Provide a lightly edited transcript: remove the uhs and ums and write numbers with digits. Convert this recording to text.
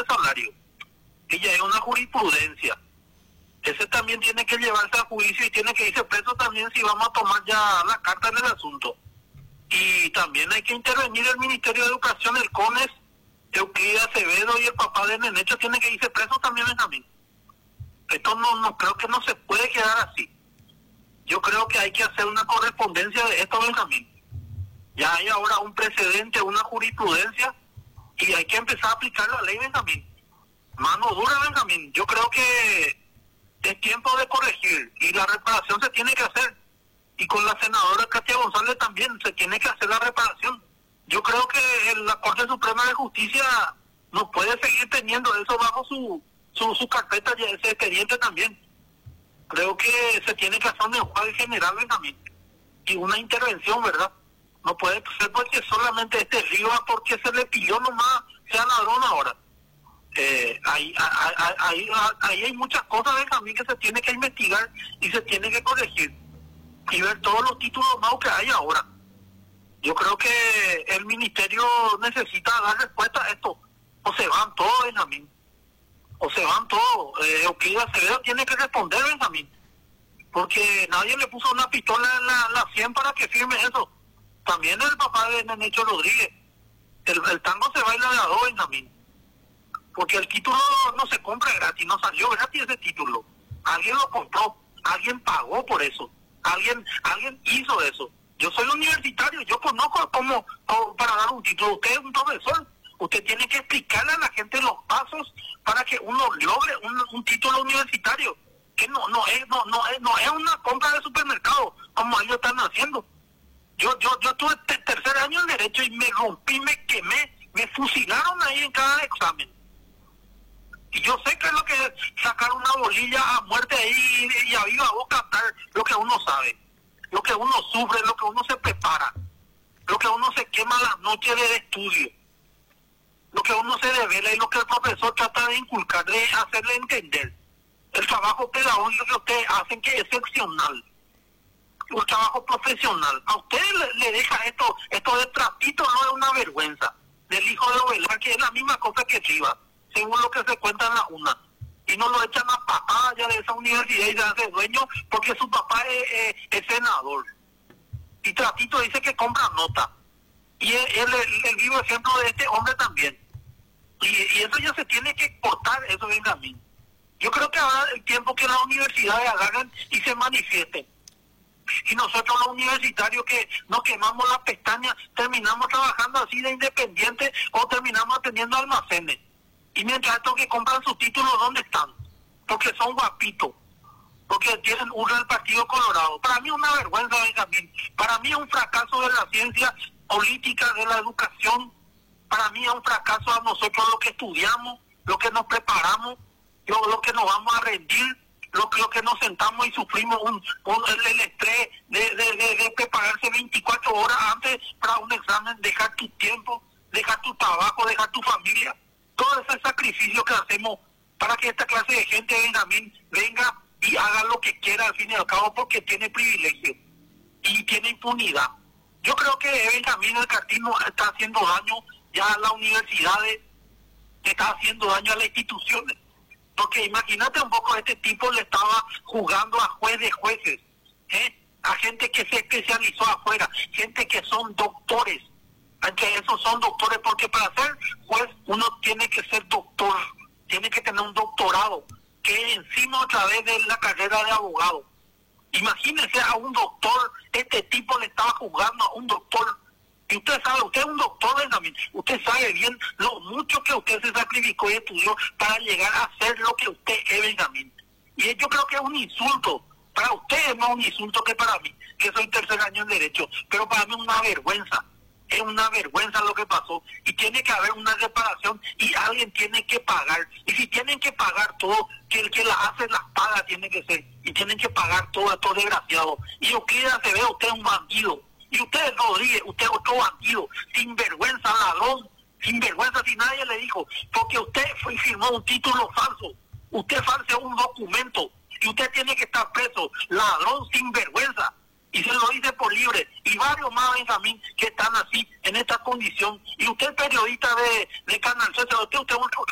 de salario. Y ya es una jurisprudencia. Ese también tiene que llevarse a juicio y tiene que irse preso también si vamos a tomar ya la carta en el asunto. Y también hay que intervenir el Ministerio de Educación, el CONES, Euclides Acevedo y el papá de Nenecho tiene que irse preso también, Benjamín. Esto no creo que no se puede quedar así. Yo creo que hay que hacer una correspondencia de esto, Benjamín. Ya hay ahora un precedente, una jurisprudencia, y hay que empezar a aplicar la ley, Benjamín. Mano dura, Benjamín. Yo creo que es tiempo de corregir y la reparación se tiene que hacer. Y con la senadora Katia González también se tiene que hacer la reparación. Yo creo que la Corte Suprema de Justicia no puede seguir teniendo eso bajo su carpeta y ese expediente también. Creo que se tiene que hacer un enjuague general, Benjamín, y una intervención, ¿verdad? No puede ser porque solamente este Rivas, porque se le pidió nomás, sea ladrón ahora. Ahí hay muchas cosas, Benjamín, que se tiene que investigar y se tiene que corregir y ver todos los títulos nuevos que hay ahora. Yo creo que el ministerio necesita dar respuesta a esto. O se van todos, Benjamín. O se van todos. Euclides Acevedo tiene que responder, Benjamín. Porque nadie le puso una pistola en la 100 para que firme eso. También el papá de Nenecho Rodríguez. El tango se baila de a dos, Benjamín. Porque el título no se compra gratis, no salió gratis ese título. Alguien lo compró, alguien pagó por eso. Alguien hizo eso. Yo soy universitario, yo conozco cómo para dar un título. Usted es un profesor, usted tiene que explicarle a la gente los pasos para que uno logre un título universitario, que no es una compra de supermercado como ellos están haciendo. Yo tuve tercer año en Derecho y me rompí, me quemé, me fusilaron ahí en cada examen. Y yo sé que es lo que es sacar una bolilla a muerte ahí y a viva voz cantar lo que uno sabe, lo que uno sufre, lo que uno se prepara, lo que uno se quema las noches de estudio, lo que uno se devela y lo que el profesor trata de inculcar, de hacerle entender. El trabajo pedagógico que ustedes hacen, que es excepcional, un trabajo profesional. A usted le deja esto de trapito, no es una vergüenza. Del hijo de Ovelar, que es la misma cosa que Rivas, según lo que se cuenta en la UNA. Y no lo echan a papá ya de esa universidad y se hace dueño porque su papá es senador. Y Tratito dice que compra nota. Y el vivo ejemplo de este hombre también. Y eso ya se tiene que cortar, eso, Benjamín. Yo creo que ahora es el tiempo que las universidades agarren y se manifiesten. Y nosotros los universitarios que nos quemamos las pestañas, terminamos trabajando así de independiente o terminamos teniendo almacenes. Y mientras estos que compran sus títulos, ¿dónde están? Porque son guapitos, porque tienen uno del Partido Colorado. Para mí es una vergüenza, Benjamín. Para mí es un fracaso de la ciencia política, de la educación. Para mí es un fracaso a nosotros lo que estudiamos, lo que nos preparamos, lo que nos vamos a rendir, lo que nos sentamos y sufrimos el estrés de prepararse 24 horas antes para un examen, dejar tu tiempo, dejar tu trabajo, dejar tu familia. Todo ese sacrificio que hacemos para que esta clase de gente, Benjamín, venga y haga lo que quiera al fin y al cabo porque tiene privilegio y tiene impunidad. Yo creo que Benjamín, el cartismo está haciendo daño ya a las universidades, está haciendo daño a las instituciones. Porque imagínate un poco, este tipo le estaba jugando a juez de jueces, a gente que se especializó afuera, gente que son doctores. Que esos son doctores, porque para ser juez uno tiene que ser doctor, tiene que tener un doctorado, que encima otra vez de la carrera de abogado. Imagínese a un doctor, este tipo le estaba jugando a un doctor. Y usted sabe, usted es un doctor, Benjamín, usted sabe bien lo mucho que usted se sacrificó y estudió para llegar a ser lo que usted es, Benjamín. Y yo creo que es un insulto. Para usted es más un insulto que para mí, que soy tercer año en Derecho, pero para mí es una vergüenza. Es una vergüenza lo que pasó y tiene que haber una reparación y alguien tiene que pagar. Y si tienen que pagar todo, que el que las hace las paga tiene que ser. Y tienen que pagar todo estos desgraciados. Y Euclides Acevedo, usted es un bandido. Y usted, Rodríguez, usted es otro bandido. Sin vergüenza, ladrón. Sin vergüenza, si nadie le dijo. Porque usted fue y firmó un título falso. Usted falseó un documento. Y usted tiene que estar preso. Ladrón sin vergüenza. Y se lo dice por libre, y varios más, Benjamín, que están así, en esta condición. Y usted, periodista de Canal C, usted